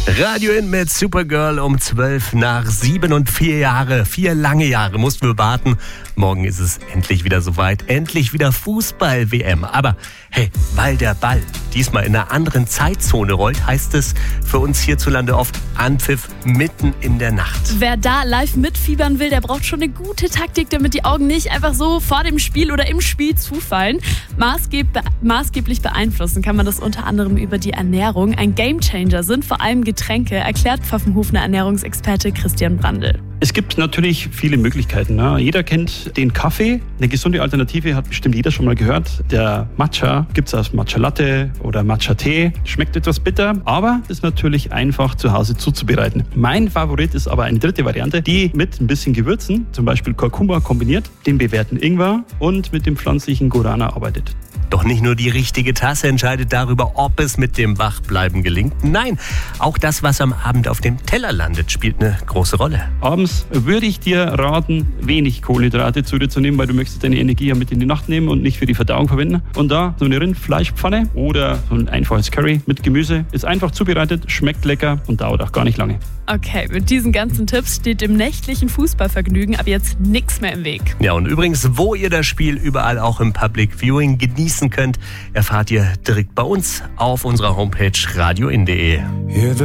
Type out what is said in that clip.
Radio In mit Supergirl um 7:12 und 4 lange Jahre mussten wir warten. Morgen ist es endlich wieder soweit. Endlich wieder Fußball-WM. Aber hey, weil der Ball diesmal in einer anderen Zeitzone rollt, heißt es für uns hierzulande oft Anpfiff mitten in der Nacht. Wer da live mitfiebern will, der braucht schon eine gute Taktik, damit die Augen nicht einfach so vor dem Spiel oder im Spiel zufallen. Maßgeblich beeinflussen kann man das unter anderem über die Ernährung. Ein Gamechanger sind vor allem Getränke, erklärt Pfaffenhofener Ernährungsexperte Christian Brandl. Es gibt natürlich viele Möglichkeiten. Ne? Jeder kennt den Kaffee. Eine gesunde Alternative hat bestimmt jeder schon mal gehört. Der Matcha gibt es als Matcha Latte oder Matcha Tee. Schmeckt etwas bitter, aber ist natürlich einfach zu Hause zuzubereiten. Mein Favorit ist aber eine dritte Variante, die mit ein bisschen Gewürzen, zum Beispiel Kurkuma, kombiniert, den bewährten Ingwer und mit dem pflanzlichen Guarana arbeitet. Doch nicht nur die richtige Tasse entscheidet darüber, ob es mit dem Wachbleiben gelingt. Nein, auch das, was am Abend auf dem Teller landet, spielt eine große Rolle. Abends würde ich dir raten, wenig Kohlenhydrate zu dir zu nehmen, weil du möchtest deine Energie ja mit in die Nacht nehmen und nicht für die Verdauung verwenden. Und da so eine Rindfleischpfanne oder so ein einfaches Curry mit Gemüse ist einfach zubereitet, schmeckt lecker und dauert auch gar nicht lange. Okay, mit diesen ganzen Tipps steht dem nächtlichen Fußballvergnügen ab jetzt nichts mehr im Weg. Ja, und übrigens, wo ihr das Spiel überall auch im Public Viewing genießen könnt, erfahrt ihr direkt bei uns auf unserer Homepage radioin.de.